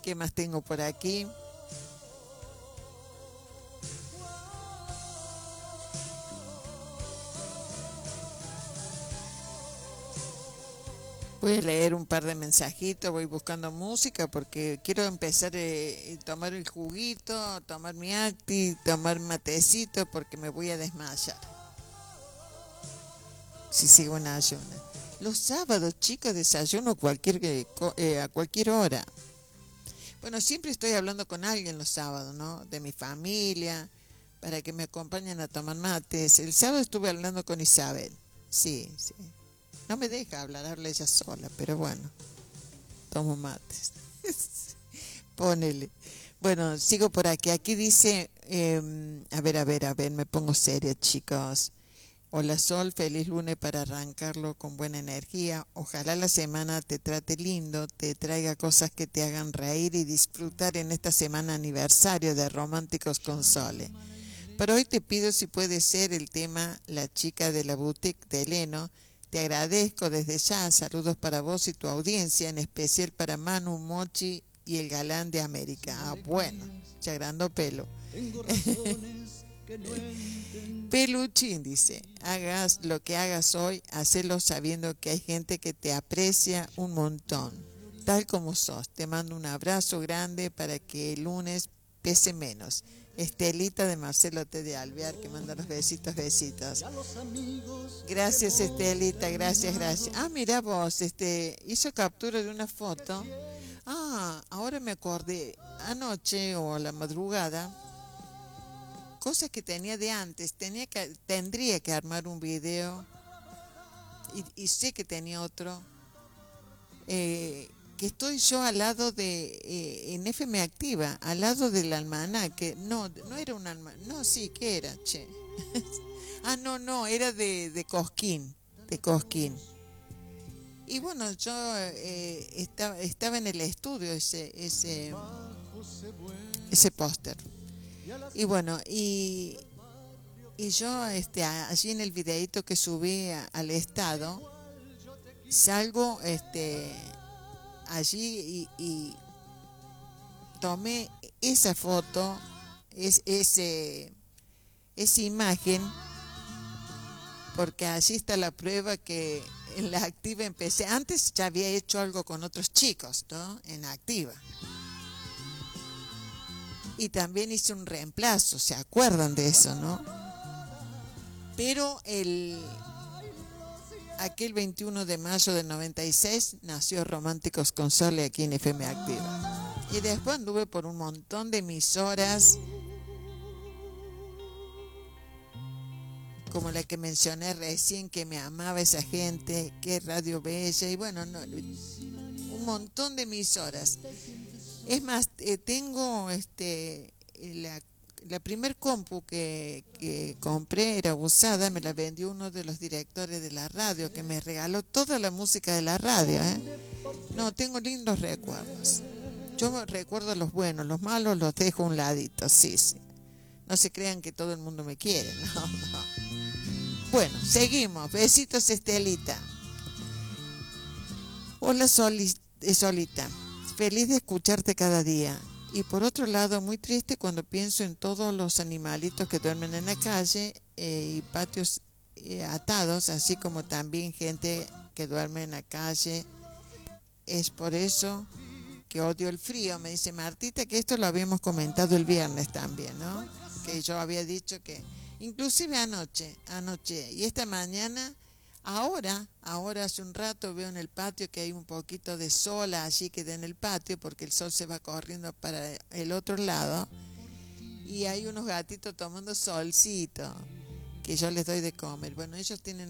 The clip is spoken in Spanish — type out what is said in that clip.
¿Qué más tengo por aquí? Voy a leer un par de mensajitos, voy buscando música porque quiero empezar a tomar el juguito, tomar mi acti, tomar matecito porque me voy a desmayar si sigo en ayuno. Los sábados, chicos, desayuno a cualquier hora. Bueno, siempre estoy hablando con alguien los sábados, ¿no? De mi familia, para que me acompañen a tomar mates. El sábado estuve hablando con Isabel. Sí, sí. No me deja hablar, habla ella sola, pero bueno, tomo mates. Ponele. Bueno, sigo por aquí. Aquí dice, a ver, me pongo seria, chicos. Hola Sol, feliz lunes para arrancarlo con buena energía. Ojalá la semana te trate lindo, te traiga cosas que te hagan reír y disfrutar en esta semana aniversario de Románticos con Sole. Pero hoy te pido si puede ser el tema La chica de la boutique de Eleno. Te agradezco desde ya, saludos para vos y tu audiencia, en especial para Manu, Mochi y el galán de América. Ah, bueno, chagrando pelo. Peluchín dice, hagas lo que hagas hoy, hacelo sabiendo que hay gente que te aprecia un montón, tal como sos. Te mando un abrazo grande para que el lunes pese menos. Estelita de Marcelo T. de Alvear, que manda los besitos, besitos. Gracias, Estelita, gracias. Ah, mira vos, hizo captura de una foto. Ah, ahora me acordé, anoche o a la madrugada, cosas que tenía de antes, tendría que armar un video, y sé que tenía otro, que estoy yo al lado en FM Activa, al lado del almanaque. No, no era un almanaque, no, sí, ¿qué era, che? Ah, no, era de Cosquín, de Cosquín. Y bueno, yo estaba en el estudio ese póster. Y bueno, y yo allí en el videíto que subí al estado, salgo allí y tomé esa foto, esa imagen, porque allí está la prueba que en la Activa empecé. Antes ya había hecho algo con otros chicos, ¿no? En Activa. Y también hice un reemplazo, ¿se acuerdan de eso, no? Pero aquel 21 de mayo del 96 nació Románticos con Sole aquí en FM Activa. Y después anduve por un montón de emisoras, como la que mencioné recién, que me amaba esa gente, que Radio Bella, y bueno, un montón de emisoras. Es más, tengo la primer compu que compré era usada, me la vendió uno de los directores de la radio, que me regaló toda la música de la radio, ¿eh? No, tengo lindos recuerdos. Yo recuerdo los buenos, los malos los dejo a un ladito, sí, sí. No se crean que todo el mundo me quiere, no. Bueno, seguimos. Besitos, Estelita. Hola, Solita. Feliz de escucharte cada día. Y por otro lado, muy triste cuando pienso en todos los animalitos que duermen en la calle y patios atados, así como también gente que duerme en la calle. Es por eso que odio el frío. Me dice Martita que esto lo habíamos comentado el viernes también, ¿no? Que yo había dicho que, inclusive anoche, y esta mañana, ahora hace un rato veo en el patio que hay un poquito de sol allí que da en el patio, porque el sol se va corriendo para el otro lado, y hay unos gatitos tomando solcito, que yo les doy de comer. Bueno, ellos tienen